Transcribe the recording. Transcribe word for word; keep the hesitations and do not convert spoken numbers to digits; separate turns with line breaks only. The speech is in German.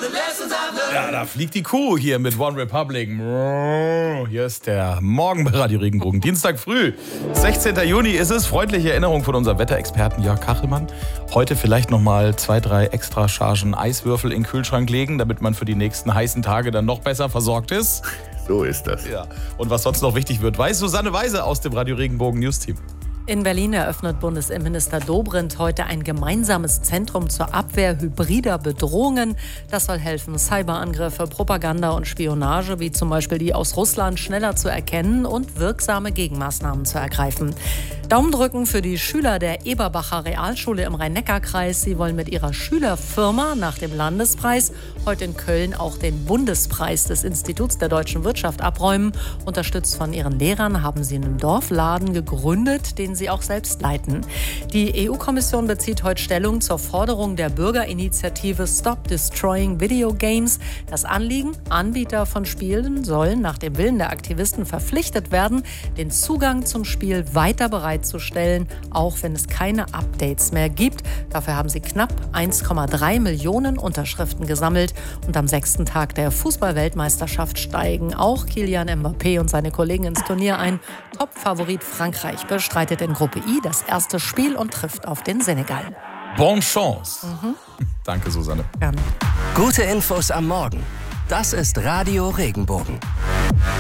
Ja, da fliegt die Kuh hier mit One Republic. Hier ist der Morgen bei Radio Regenbogen. Dienstag früh, sechzehnter Juni ist es. Freundliche Erinnerung von unserem Wetterexperten Jörg Kachelmann. Heute vielleicht nochmal zwei, drei extra Chargen Eiswürfel in den Kühlschrank legen, damit man für die nächsten heißen Tage dann noch besser versorgt ist.
So ist das.
Ja. Und was sonst noch wichtig wird, weiß Susanne Weise aus dem Radio Regenbogen News Team.
In Berlin eröffnet Bundesinnenminister Dobrindt heute ein gemeinsames Zentrum zur Abwehr hybrider Bedrohungen. Das soll helfen, Cyberangriffe, Propaganda und Spionage, wie zum Beispiel die aus Russland, schneller zu erkennen und wirksame Gegenmaßnahmen zu ergreifen. Daumen drücken für die Schüler der Eberbacher Realschule im Rhein-Neckar-Kreis. Sie wollen mit ihrer Schülerfirma nach dem Landespreis heute in Köln auch den Bundespreis des Instituts der deutschen Wirtschaft abräumen. Unterstützt von ihren Lehrern haben sie einen Dorfladen gegründet, den sie auch selbst leiten. Die E U-Kommission bezieht heute Stellung zur Forderung der Bürgerinitiative Stop Destroying Video Games. Das Anliegen: Anbieter von Spielen sollen nach dem Willen der Aktivisten verpflichtet werden, den Zugang zum Spiel weiter bereitzustellen, auch wenn es keine Updates mehr gibt. Dafür haben sie knapp eins Komma drei Millionen Unterschriften gesammelt. Und am sechsten Tag der Fußball-Weltmeisterschaft steigen auch Kylian Mbappé und seine Kollegen ins Turnier ein. Top-Favorit Frankreich bestreitet in Gruppe I das erste Spiel und trifft auf den Senegal.
Bonne Chance. Mhm. Danke, Susanne.
Gerne.
Gute Infos am Morgen. Das ist Radio Regenbogen.